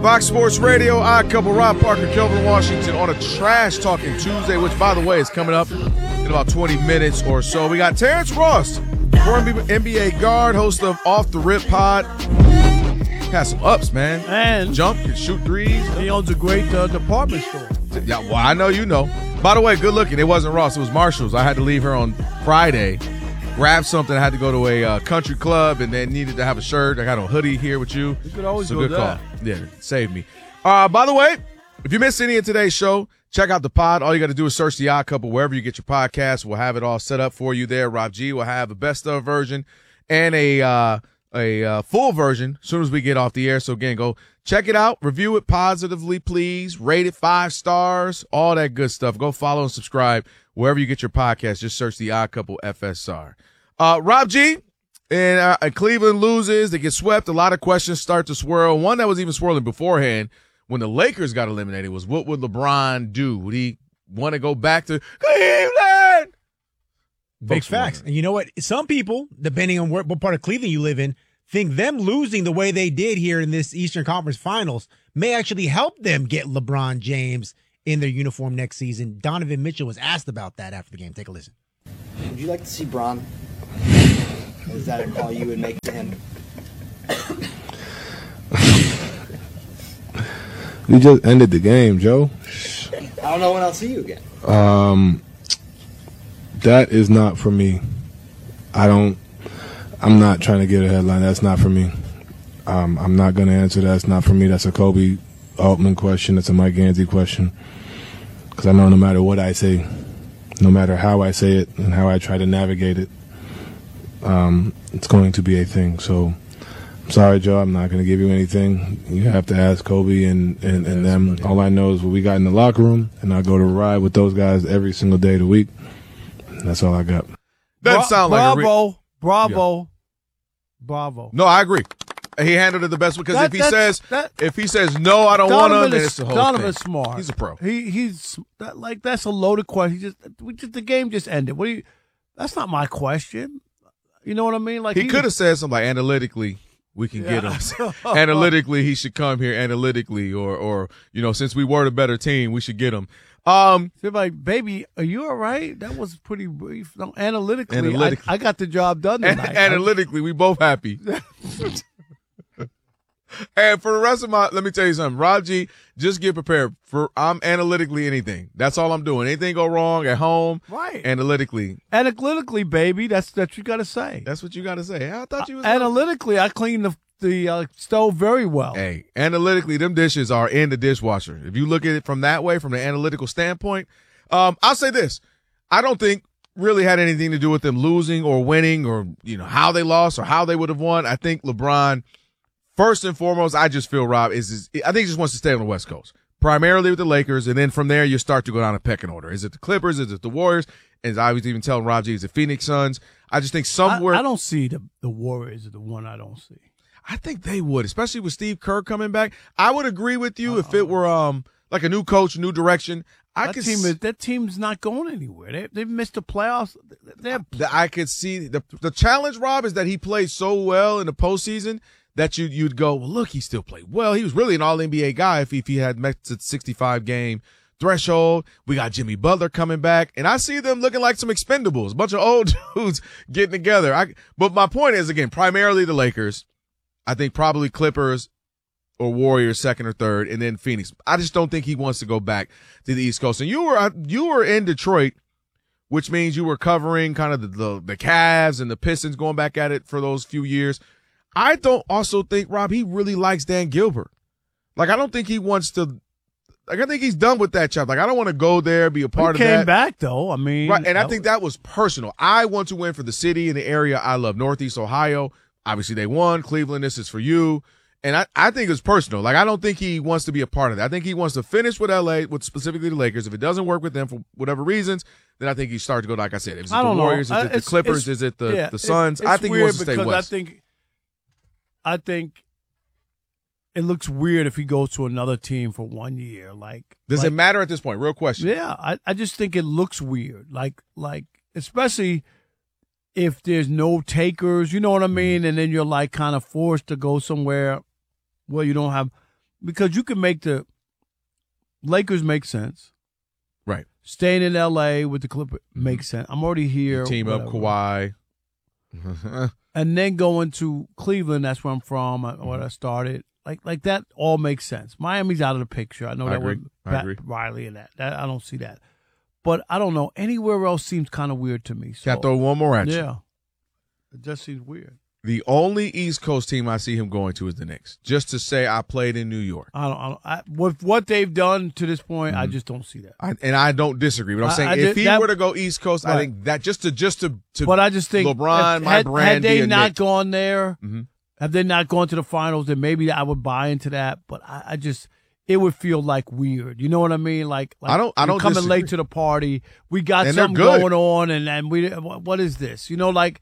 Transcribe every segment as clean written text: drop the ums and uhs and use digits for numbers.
Fox Sports Radio, Odd Couple, Rob Parker, Kelvin Washington on a Trash Talking Tuesday, which, by the way, is coming up in about 20 minutes or so. We got Terrence Ross, former NBA guard, host of Off the Rip Pod. Has some ups, man. And jump, can shoot threes. He owns a great department store. Yeah, well, I know you know. By the way, good looking. It wasn't Ross, it was Marshall's. I had to leave her on Friday. Grab something. I had to go to a country club and then needed to have a shirt. I got a hoodie here with you. You could always so go good that. call. Yeah, save me. By the way, if you missed any of today's show, check out the pod. All you got to do is search The Odd Couple wherever you get your podcast. We'll have it all set up for you there. Rob G will have a best of version and a full version as soon as we get off the air. So again, go check it out, review it positively, please. Rate it 5 stars, all that good stuff. Go follow and subscribe wherever you get your podcast. Just search The Odd Couple FSR. Rob G, and Cleveland loses. They get swept. A lot of questions start to swirl. One that was even swirling beforehand when the Lakers got eliminated was, what would LeBron do? Would he want to go back to Cleveland? Big facts. And you know what? Some people, depending on what part of Cleveland you live in, think them losing the way they did here in this Eastern Conference Finals may actually help them get LeBron James in their uniform next season. Donovan Mitchell was asked about that after the game. Take a listen. Would you like to see Bron? Is that a call you would make to him? We just ended the game, Joe. I don't know when I'll see you again. That is not for me. I'm not trying to get a headline. That's not for me. I'm not going to answer that. That's not for me. That's a Kobe Altman question. That's a Mike Gansey question. Because I know no matter what I say, no matter how I say it and how I try to navigate it, it's going to be a thing. So I'm sorry, Joe. I'm not going to give you anything. You have to ask Kobe and them. All I know is what we got in the locker room, and I go to ride with those guys every single day of the week. That's all I got. Doesn't sound like Bravo. No, I agree. He handled it the best because if he says no, I don't want to, then it's the whole Donovan's thing. smart. He's a pro. He's that's a loaded question. The game just ended. That's not my question. You know what I mean? Like he could have said something like, analytically, we can get him. Analytically, he should come here. Analytically, or since we were the better team, we should get him. So like, baby, are you all right? That was pretty brief. No, analytically. I got the job done tonight. Analytically, we both happy. And for the rest of let me tell you something. Rob G, just get prepared. I'm analytically anything. That's all I'm doing. Anything go wrong at home, right? Analytically, baby. That's what you got to say. That's what you got to say. I thought you was analytically. I cleaned the stove very well. Hey, analytically, them dishes are in the dishwasher. If you look at it from that way, from the analytical standpoint, I'll say this: I don't think really had anything to do with them losing or winning, or how they lost or how they would have won. I think LeBron. First and foremost, I just feel Rob I think he just wants to stay on the West Coast, primarily with the Lakers, and then from there you start to go down a pecking order. Is it the Clippers? Is it the Warriors? And I was even telling Rob G, is it Phoenix Suns? I just think somewhere I don't see the Warriors are the one I don't see. I think they would, especially with Steve Kerr coming back. I would agree with you if it were like a new coach, new direction. That team's not going anywhere. They've missed the playoffs. I could see the challenge, Rob, is that he plays so well in the postseason that you'd go, well, look, he still played well. He was really an all-NBA guy if he had met the 65-game threshold. We got Jimmy Butler coming back, and I see them looking like some expendables, a bunch of old dudes getting together. But my point is, again, primarily the Lakers. I think probably Clippers or Warriors second or third, and then Phoenix. I just don't think he wants to go back to the East Coast. And you were in Detroit, which means you were covering kind of the Cavs and the Pistons, going back at it for those few years. I don't also think, Rob, he really likes Dan Gilbert. Like, I don't think he wants to – like, I think he's done with that chapter. Like, I don't want to go there, be a part of that. He came back, though. I mean – right, and I think that was personal. I want to win for the city and the area I love, Northeast Ohio. Obviously, they won. Cleveland, this is for you. And I think it's personal. Like, I don't think he wants to be a part of that. I think he wants to finish with L.A., with specifically the Lakers. If it doesn't work with them for whatever reasons, then I think he starts to go, like I said, is it the Warriors, is it the Clippers, is it the Suns? I think he wants to stay west. I think it looks weird if he goes to another team for 1 year. Does it matter at this point? Real question. Yeah, I just think it looks weird. Like especially if there's no takers, you know what I mean? And then you're kind of forced to go somewhere where you don't have, because you can make the Lakers make sense. Right. Staying in L.A. with the Clippers makes sense. I'm already here. Team up Kawhi. And then going to Cleveland, that's where I'm from, where I started. Like that all makes sense. Miami's out of the picture. I know that agree. with I agree. Riley and that. I don't see that. But I don't know. Anywhere else seems kind of weird to me. So, Can I throw one more at you? Yeah. It just seems weird. The only East Coast team I see him going to is the Knicks. Just to say I played in New York. With what they've done to this point, I just don't see that. I don't disagree. But I'm saying if he were to go East Coast, right. I think that just to But I just think LeBron, had they not Knick. gone there, Mm-hmm. had they not gone to the finals, then maybe I would buy into that. But I just it would feel like weird. You know what I mean? Like I don't coming disagree. late to the party. We got And something they're good. going on, and we what is this? You know, like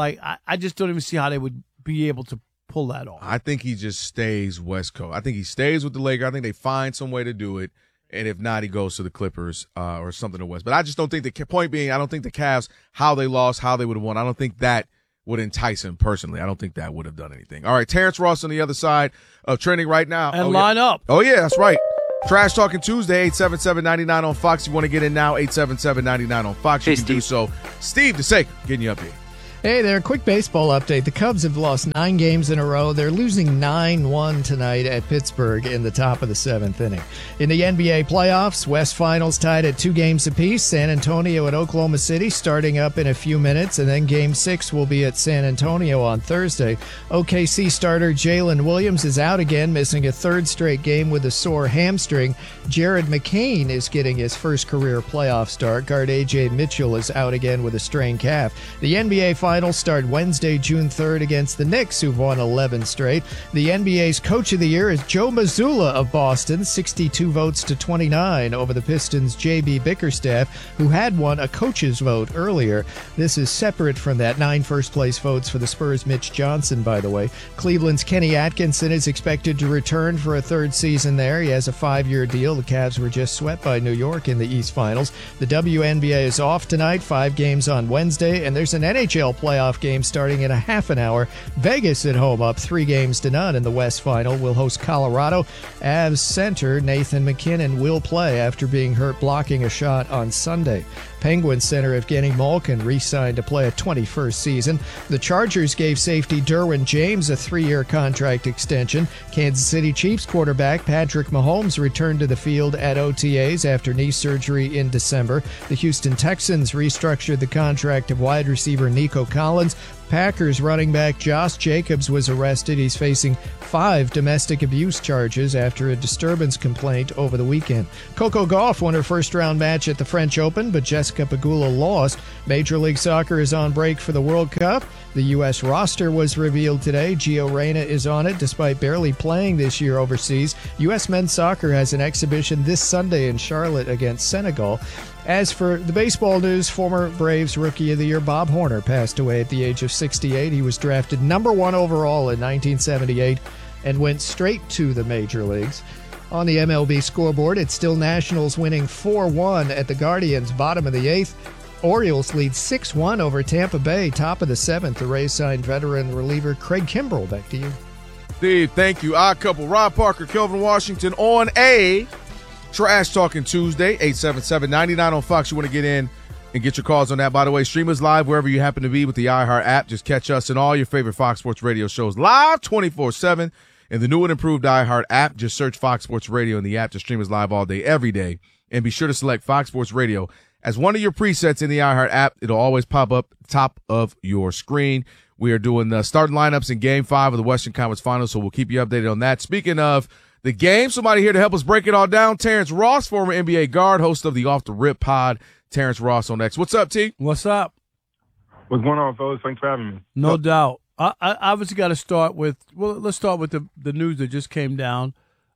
I just don't even see how they would be able to pull that off. I think he just stays West Coast. I think he stays with the Lakers. I think they find some way to do it. And if not, he goes to the Clippers or something to West. But I just don't think the point being, I don't think the Cavs, how they lost, how they would have won, I don't think that would entice him personally. I don't think that would have done anything. All right, Terrence Ross on the other side of trending right now. And line up. Oh, yeah, that's right. Trash Talking Tuesday, 877-99 on Fox. You want to get in now, 877-99 on Fox. You can do so. Steve DeSaker getting you up here. Hey there, quick baseball update. The Cubs have lost 9 games in a row. They're losing 9-1 tonight at Pittsburgh in the top of the 7th inning. In the NBA playoffs, West Finals tied at 2 games apiece. San Antonio at Oklahoma City starting up in a few minutes, and then Game 6 will be at San Antonio on Thursday. OKC starter Jalen Williams is out again, missing a 3rd straight game with a sore hamstring. Jared McCain is getting his first career playoff start. Guard A.J. Mitchell is out again with a strained calf. The NBA Finals start Wednesday, June 3rd against the Knicks, who've won 11 straight. The NBA's Coach of the Year is Joe Mazzulla of Boston, 62 votes to 29 over the Pistons' J.B. Bickerstaff, who had won a coach's vote earlier. This is separate from that 9 first-place votes for the Spurs' Mitch Johnson, by the way. Cleveland's Kenny Atkinson is expected to return for a 3rd season there. He has a 5-year deal. The Cavs were just swept by New York in the East Finals. The WNBA is off tonight, 5 games on Wednesday, and there's an NHL playoff game starting in a half an hour. Vegas at home up 3-0 in the West Final. Will host Colorado. Avs center Nathan McKinnon will play after being hurt blocking a shot on Sunday. Penguins center Evgeny Malkin re-signed to play a 21st season. The Chargers gave safety Derwin James a 3-year contract extension. Kansas City Chiefs quarterback Patrick Mahomes returned to the field at OTAs after knee surgery in December. The Houston Texans restructured the contract of wide receiver Nico Collins. Packers running back Josh Jacobs was arrested. He's facing 5 domestic abuse charges after a disturbance complaint over the weekend. Coco Gauff won her first-round match at the French Open, but Jessica Pegula lost. Major League Soccer is on break for the World Cup. The U.S. roster was revealed today. Gio Reyna is on it despite barely playing this year overseas. U.S. men's soccer has an exhibition this Sunday in Charlotte against Senegal. As for the baseball news, former Braves Rookie of the Year Bob Horner passed away at the age of 68. He was drafted number 1 overall in 1978 and went straight to the major leagues. On the MLB scoreboard, it's still Nationals winning 4-1 at the Guardians, bottom of the 8th. Orioles lead 6-1 over Tampa Bay, top of the 7th. The Rays signed veteran reliever Craig Kimbrell. Back to you. Steve, thank you. Odd couple, Rob Parker, Kelvin Washington on a Trash Talking Tuesday, 877-99 on Fox. You want to get in and get your calls on that. By the way, stream us live wherever you happen to be with the iHeart app. Just catch us and all your favorite Fox Sports Radio shows live 24/7 in the new and improved iHeart app. Just search Fox Sports Radio in the app to stream us live all day, every day. And be sure to select Fox Sports Radio as one of your presets in the iHeart app. It'll always pop up top of your screen. We are doing the starting lineups in Game 5 of the Western Conference Finals, so we'll keep you updated on that. Speaking of the game, somebody here to help us break it all down. Terrence Ross, former NBA guard, host of the Off the Rip pod. Terrence Ross on X. What's up, T? What's up? What's going on, fellas? Thanks for having me. No doubt. I obviously got to start with, well, let's start with the news that just came down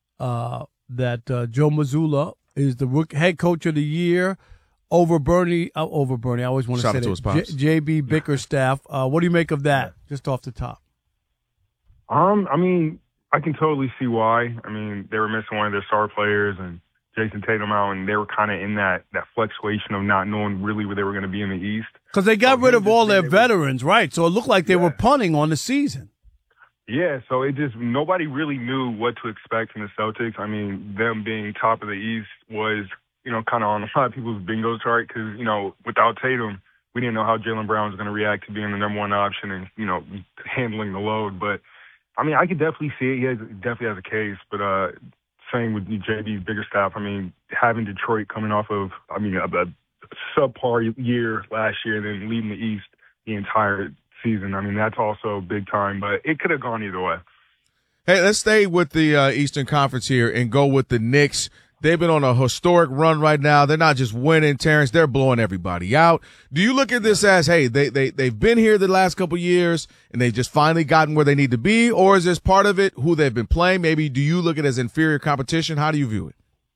that Joe Mazzulla is the head coach of the year over Bernie. I always want to Shout say out to his that. pops. J.B. Bickerstaff. What do you make of that, just off the top? I mean, I can totally see why. I mean, they were missing one of their star players and Jason Tatum out, and they were kind of in that fluctuation of not knowing really where they were going to be in the East. Because they got rid of all their veterans, right? So it looked like they were punting on the season. Yeah, so it just nobody really knew what to expect from the Celtics. I mean, them being top of the East was, kind of on a lot of people's bingo chart because, without Tatum, we didn't know how Jaylen Brown was going to react to being the number one option and, handling the load. But, I mean, I could definitely see it. He definitely has a case. But same with JB's bigger staff. I mean, having Detroit coming off of, a subpar year last year and then leading the East the entire season. I mean, that's also big time, but it could have gone either way. Hey, let's stay with the Eastern Conference here and go with the Knicks. They've been on a historic run right now. They're not just winning, Terrence. They're blowing everybody out. Do you look at this as, hey, they've been here the last couple of years and they've just finally gotten where they need to be? Or is this part of it who they've been playing? Maybe do you look at it as inferior competition? How do you view it?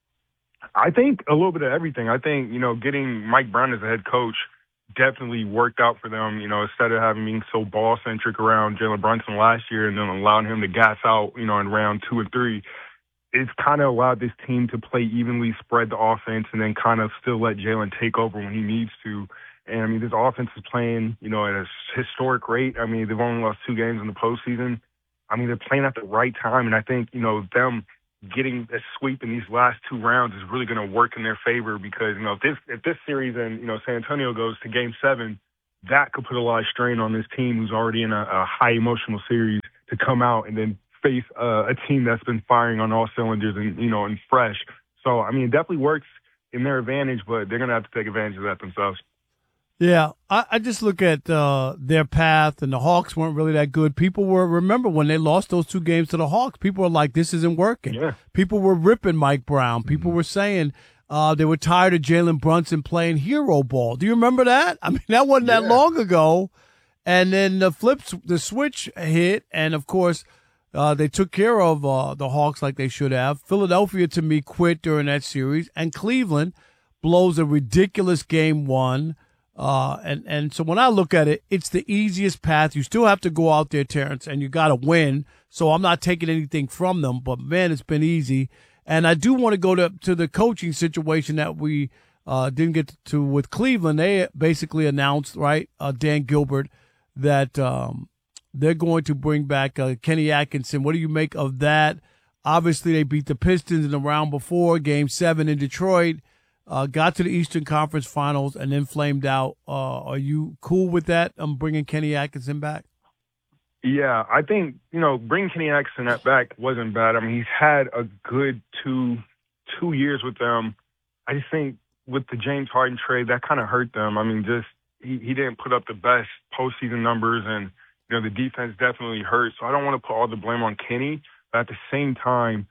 I think a little bit of everything. I think, getting Mike Brown as a head coach definitely worked out for them, instead of having being so ball-centric around Jalen Brunson last year and then allowing him to gas out, in round 2 and 3. It's kind of allowed this team to play evenly, spread the offense, and then kind of still let Jalen take over when he needs to. And, I mean, this offense is playing, at a historic rate. I mean, they've only lost 2 games in the postseason. I mean, they're playing at the right time, and I think, them getting a sweep in these last 2 rounds is really going to work in their favor because, if this series and, San Antonio goes to Game 7, that could put a lot of strain on this team who's already in a high emotional series to come out and then face a team that's been firing on all cylinders and, and fresh. So, I mean, it definitely works in their advantage, but they're going to have to take advantage of that themselves. Yeah, I just look at their path, and the Hawks weren't really that good. Remember when they lost those 2 games to the Hawks, people were like, this isn't working. Yeah. People were ripping Mike Brown. People were saying they were tired of Jalen Brunson playing hero ball. Do you remember that? I mean, that wasn't that long ago. And then the switch hit, and, of course, they took care of the Hawks like they should have. Philadelphia, to me, quit during that series, and Cleveland blows a ridiculous Game 1. And so when I look at it, it's the easiest path. You still have to go out there, Terrence, and you got to win. So I'm not taking anything from them, but man, it's been easy. And I do want to go to the coaching situation that we didn't get to with Cleveland. They basically announced, right, Dan Gilbert, that they're going to bring back Kenny Atkinson. What do you make of that? Obviously, they beat the Pistons in the round before, Game 7 in Detroit. Got to the Eastern Conference Finals and then flamed out. Are you cool with that? Bringing Kenny Atkinson back? Yeah, I think, bringing Kenny Atkinson back wasn't bad. I mean, he's had a good two years with them. I just think with the James Harden trade, that kind of hurt them. I mean, he didn't put up the best postseason numbers, and, the defense definitely hurt. So I don't want to put all the blame on Kenny, but at the same time,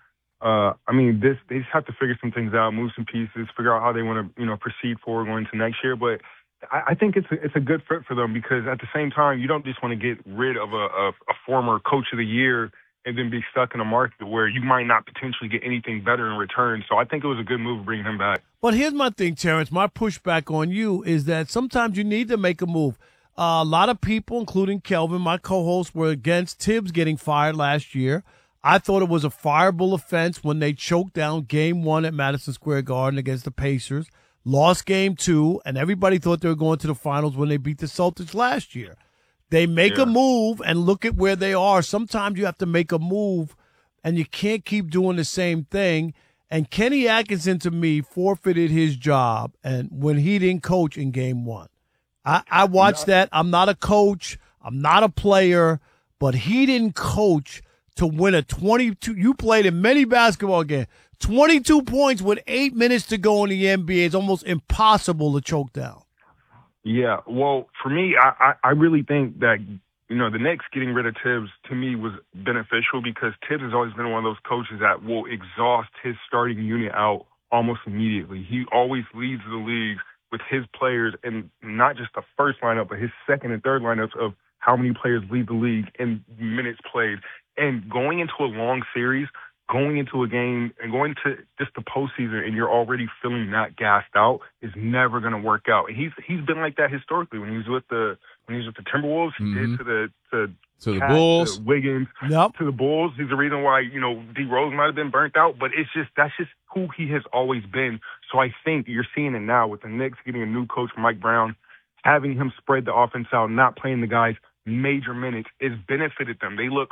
they just have to figure some things out, move some pieces, figure out how they want to, proceed forward going into next year. But I think it's a good fit for them because at the same time, you don't just want to get rid of a former coach of the year and then be stuck in a market where you might not potentially get anything better in return. So I think it was a good move bringing him back. But here's my thing, Terrence. My pushback on you is that sometimes you need to make a move. A lot of people, including Kelvin, my co-host, were against Tibbs getting fired last year. I thought it was a fireable offense when they choked down Game 1 at Madison Square Garden against the Pacers, lost Game 2, and everybody thought they were going to the finals when they beat the Celtics last year. They make a move, and look at where they are. Sometimes you have to make a move, and you can't keep doing the same thing. And Kenny Atkinson, to me, forfeited his job and when he didn't coach in Game 1. I watched that. I'm not a coach. I'm not a player, but he didn't coach to win a 22. You played in many basketball games. 22 points with 8 minutes to go in the NBA is almost impossible to choke down. Yeah, well, for me, I really think that, the Knicks getting rid of Tibbs, to me, was beneficial because Tibbs has always been one of those coaches that will exhaust his starting unit out almost immediately. He always leads the league with his players, and not just the first lineup, but his second and third lineups of how many players lead the league in minutes played. And going into a long series, going into a game, and going to just the postseason, and you're already feeling that gassed out is never going to work out. And he's been like that historically. When he was with the Timberwolves, he did to the Bulls, to Wiggins, to the Bulls. He's the reason why D Rose might have been burnt out, but that's just who he has always been. So I think you're seeing it now with the Knicks getting a new coach, Mike Brown, having him spread the offense out, not playing the guys major minutes. It's benefited them. They look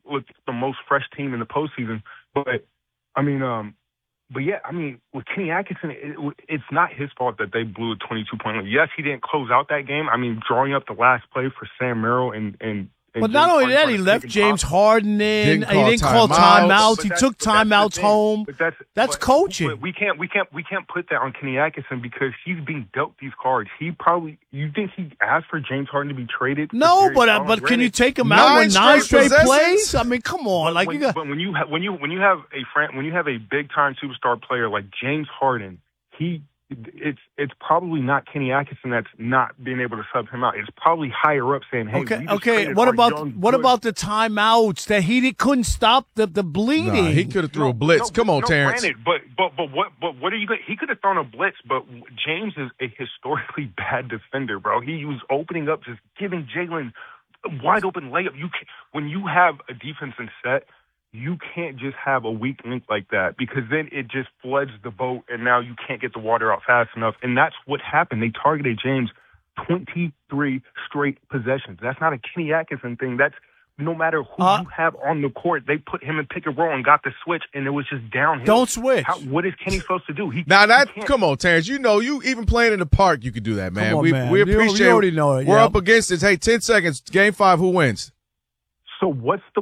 looked the most fresh team in the postseason. But yeah, I mean, with Kenny Atkinson, it's not his fault that they blew a 22-point lead. Yes, he didn't close out that game. I mean, drawing up the last play for Sam Merrill and but not only that, he left James Harden in. He didn't call timeouts. He took timeouts home. That's coaching. But we can't put that on Kenny Atkinson because he's being dealt these cards. You think he asked for James Harden to be traded? No, but can you take him out with 9 straight plays? I mean, come on, But when you have a big time superstar player like James Harden, it's probably not Kenny Atkinson that's not being able to sub him out. It's probably higher up saying, "Hey, okay." What about the timeouts that he couldn't stop the bleeding? Nah, he could have threw a blitz. Come on, Terrence. Granted, but what are you? He could have thrown a blitz, but James is a historically bad defender, bro. He was opening up, just giving Jalen wide open layup. When you have a defense in set, you can't just have a weak link like that because then it just floods the boat and now you can't get the water out fast enough. And that's what happened. They targeted James 23 straight possessions. That's not a Kenny Atkinson thing. That's no matter who you have on the court, they put him in pick and roll and got the switch, and it was just downhill. Don't switch. What is Kenny supposed to do? Come on, Terrence. You know, you even playing in the park, you could do that, man. Man. We appreciate you already know it. We're up against it. Hey, 10 seconds. Game 5, who wins? So what's the